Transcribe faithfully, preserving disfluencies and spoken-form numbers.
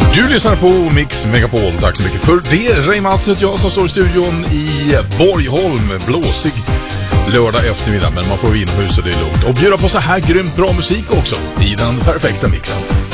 Du lyssnar på Mix Megapol. Tack så mycket för det. Ray Mats heter jag som står i studion i Borgholm. Blåsig lördag eftermiddag, men man får inomhus och det är lugnt. Och bjuda på så här grymt bra musik också i den perfekta mixen.